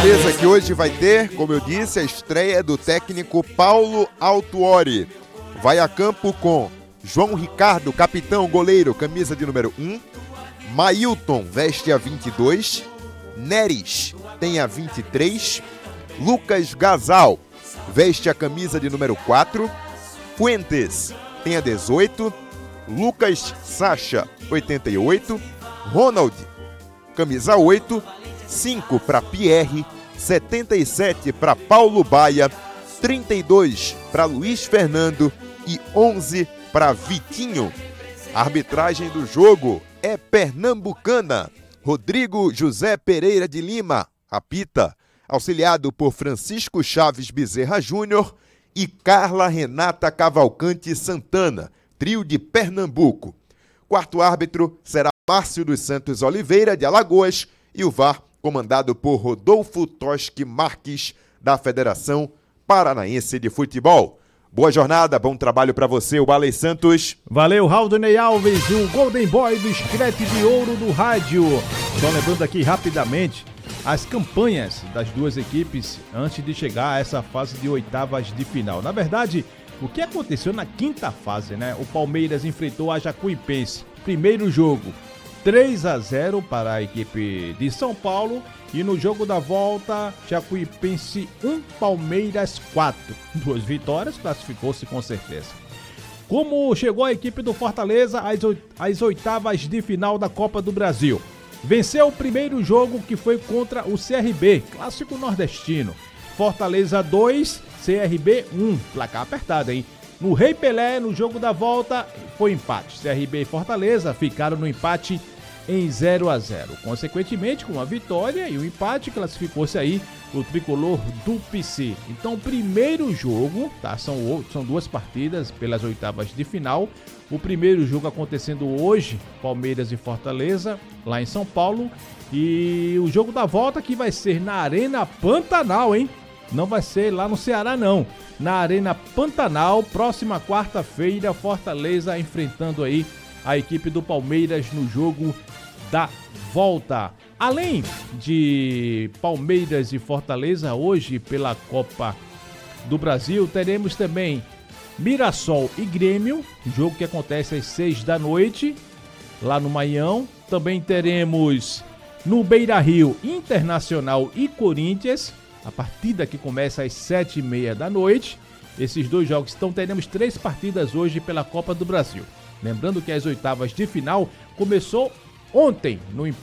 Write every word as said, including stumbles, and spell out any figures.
Fortaleza que hoje vai ter, como eu disse, a estreia do técnico Paulo Autuori. Vai a campo com João Ricardo, capitão, goleiro, camisa de número um. Mailton veste a vinte e dois. Neres tem a vinte e três. Lucas Gasal veste a camisa de número quatro. Fuentes tem a dezoito. Lucas Sacha, oitenta e oito. Ronald, camisa oito. cinco para Pierre. setenta e sete para Paulo Baia. trinta e dois para Luiz Fernando. E onze para Vitinho. A arbitragem do jogo é pernambucana. Rodrigo José Pereira de Lima apita, auxiliado por Francisco Chaves Bezerra Júnior e Carla Renata Cavalcante Santana, trio de Pernambuco. Quarto árbitro será Márcio dos Santos Oliveira, de Alagoas, e o V A R comandado por Rodolfo Toschi Marques, da Federação Paranaense de Futebol. Boa jornada, bom trabalho para você, o Alei Santos. Valeu, Raudonei Alves, o Golden Boy do Escrete de Ouro do Rádio. Só lembrando aqui rapidamente as campanhas das duas equipes antes de chegar a essa fase de oitavas de final. Na verdade, o que aconteceu na quinta fase, né? O Palmeiras enfrentou a Jacuipense. Primeiro jogo, três a zero para a equipe de São Paulo. E no jogo da volta, Jacuipense um, Palmeiras quatro. Duas vitórias, classificou-se com certeza. Como chegou a equipe do Fortaleza às oitavas de final da Copa do Brasil? Venceu o primeiro jogo, que foi contra o C R B, clássico nordestino. Fortaleza dois, C R B um. Placar apertado, hein? No Rei Pelé, no jogo da volta, foi empate. C R B e Fortaleza ficaram no empate em zero a zero. Consequentemente, com a vitória e o empate, classificou-se aí o tricolor do P C. Então, o primeiro jogo, tá? São, são duas partidas pelas oitavas de final. O primeiro jogo acontecendo hoje, Palmeiras e Fortaleza, lá em São Paulo. E o jogo da volta que vai ser na Arena Pantanal, hein? Não vai ser lá no Ceará, não. Na Arena Pantanal, próxima quarta-feira, Fortaleza enfrentando aí a equipe do Palmeiras no jogo da volta. Além de Palmeiras e Fortaleza, hoje pela Copa do Brasil, teremos também Mirassol e Grêmio, jogo que acontece às seis da noite, lá no Maião. Também teremos no Beira-Rio, Internacional e Corinthians, a partida que começa às sete e meia da noite. Esses dois jogos, então teremos três partidas hoje pela Copa do Brasil. Lembrando que as oitavas de final começou ontem, no,